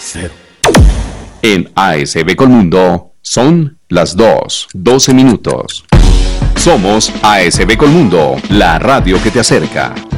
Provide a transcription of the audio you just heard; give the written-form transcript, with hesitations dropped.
Cero. En ASB Colmundo son las 2:12 minutos. Somos ASB Colmundo, la radio que te acerca.